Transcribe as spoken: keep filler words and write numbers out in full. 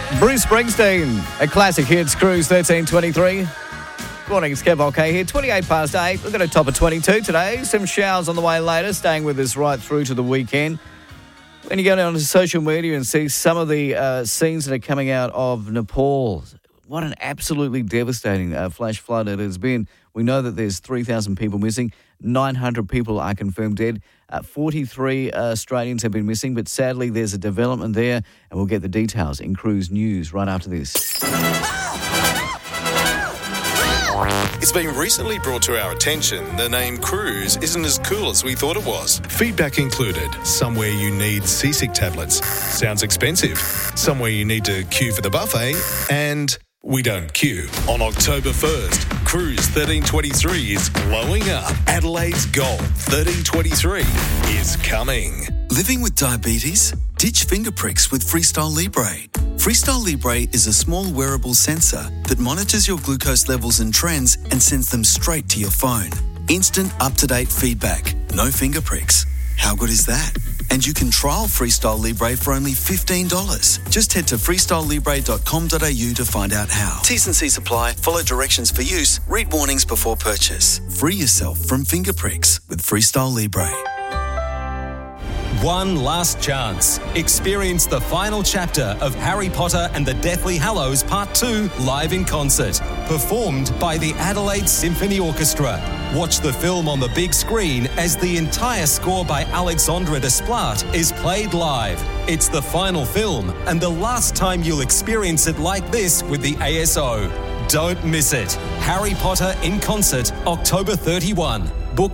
Bruce Springsteen, a classic hits, Cruise thirteen twenty-three. Good morning, it's Kev OK here. twenty-eight past eight. We're going to top of twenty-two today. Some showers on the way later, staying with us right through to the weekend. When you go down to social media and see some of the uh, scenes that are coming out of Nepal, what an absolutely devastating uh, flash flood it has been. We know that there's three thousand people missing. nine hundred people are confirmed dead. Uh, forty-three uh, Australians have been missing, but sadly there's a development there, and we'll get the details in Cruise News right after this. It's been recently brought to our attention the name Cruise isn't as cool as we thought it was. Feedback included: somewhere you need seasick tablets. Sounds expensive. Somewhere you need to queue for the buffet. And we don't queue. On October first, Cruise thirteen twenty-three is glowing up. Adelaide's Gold thirteen twenty-three is coming. Living with diabetes? Ditch finger pricks with Freestyle Libre. Freestyle Libre is a small wearable sensor that monitors your glucose levels and trends and sends them straight to your phone. Instant, up-to-date feedback. No finger pricks. How good is that? And you can trial Freestyle Libre for only fifteen dollars. Just head to freestyle libre dot com dot a u to find out how. T's and C's apply. Follow directions for use. Read warnings before purchase. Free yourself from finger pricks with Freestyle Libre. One last chance. Experience the final chapter of Harry Potter and the Deathly Hallows Part two live in concert. Performed by the Adelaide Symphony Orchestra. Watch the film on the big screen as the entire score by Alexandre Desplat is played live. It's the final film and the last time you'll experience it like this with the A S O. Don't miss it. Harry Potter in concert, October thirty-first. Book